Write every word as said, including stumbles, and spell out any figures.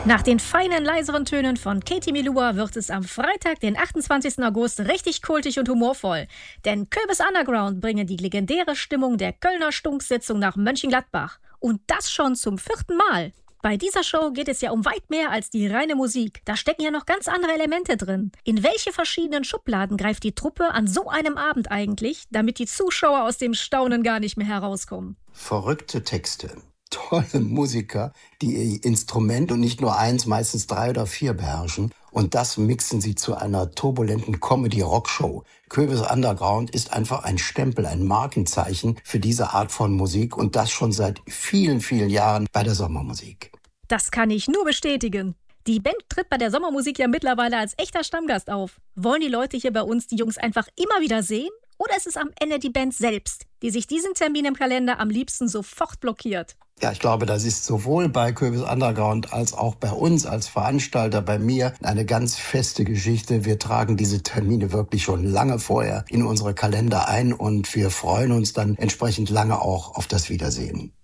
Nach den feinen, leiseren Tönen von Katie Melua wird es am Freitag, den achtundzwanzigsten August, richtig kultig und humorvoll. Denn Köbis Underground bringen die legendäre Stimmung der Kölner Stunksitzung nach Mönchengladbach. Und das schon zum vierten Mal. Bei dieser Show geht es ja um weit mehr als die reine Musik. Da stecken ja noch ganz andere Elemente drin. In welche verschiedenen Schubladen greift die Truppe an so einem Abend eigentlich, damit die Zuschauer aus dem Staunen gar nicht mehr herauskommen? Verrückte Texte. Tolle Musiker, die ihr Instrument und nicht nur eins, meistens drei oder vier beherrschen. Und das mixen sie zu einer turbulenten Comedy-Rock-Show. Köbis Underground ist einfach ein Stempel, ein Markenzeichen für diese Art von Musik und das schon seit vielen, vielen Jahren bei der Sommermusik. Das kann ich nur bestätigen. Die Band tritt bei der Sommermusik ja mittlerweile als echter Stammgast auf. Wollen die Leute hier bei uns die Jungs einfach immer wieder sehen? Oder ist es am Ende die Band selbst, die sich diesen Termin im Kalender am liebsten sofort blockiert? Ja, ich glaube, das ist sowohl bei Köbis Underground als auch bei uns als Veranstalter, bei mir, eine ganz feste Geschichte. Wir tragen diese Termine wirklich schon lange vorher in unsere Kalender ein und wir freuen uns dann entsprechend lange auch auf das Wiedersehen.